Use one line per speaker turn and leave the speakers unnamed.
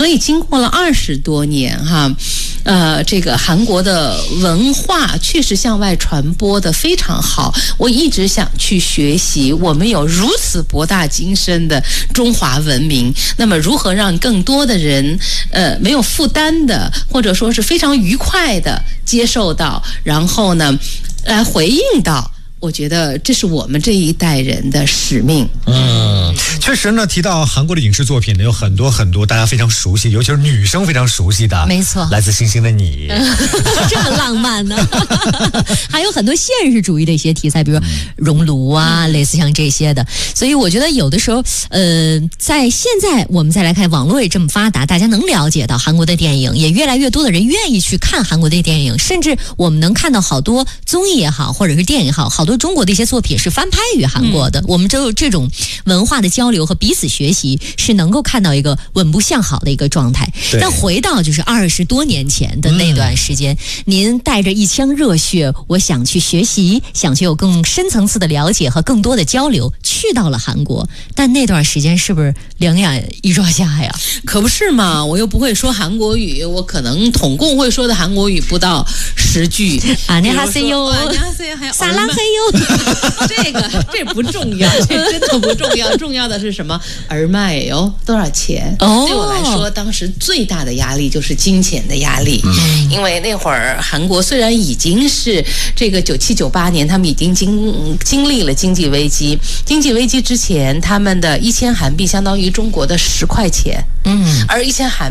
所以经过了20多年哈，这个韩国的文化确实向外传播的非常好。我一直想去学习，我们有如此博大精深的中华文明，那么如何让更多的人没有负担的，或者说是非常愉快的接受到，然后呢来回应到，我觉得这是我们这一代人的使命。
确实呢，提到韩国的影视作品呢，有很多很多大家非常熟悉，尤其是女生非常熟悉的。
没错，
来自星星的你，
这很浪漫呢。还有很多现实主义的一些题材，比如熔炉啊，类似像这些的。所以我觉得有的时候，在现在我们再来看，网络也这么发达，大家能了解到韩国的电影，也越来越多的人愿意去看韩国的电影，甚至我们能看到好多综艺也好，或者是电影也好，好多中国的一些作品是翻拍于韩国的。我们这种文化的交流和彼此学习，是能够看到一个稳步向好的一个状态。但回到就是20多年前的那段时间，您带着一腔热血，我想去学习，想去有更深层次的了解和更多的交流，去到了韩国。但那段时间是不是两眼一抓瞎呀？
可不是嘛，我又不会说韩国语，我可能统共会说的韩国语不到10句。
안녕하세요，撒浪嘿哟。
这不重要，这真的不重要。重要的是什么？耳麦哟，多少钱？对我来说，当时最大的压力就是金钱的压力。因为那会儿韩国虽然已经是这个97、98年，他们已经经历了经济危机。经济危机之前，他们的1000韩币相当于中国的10块钱。而1000韩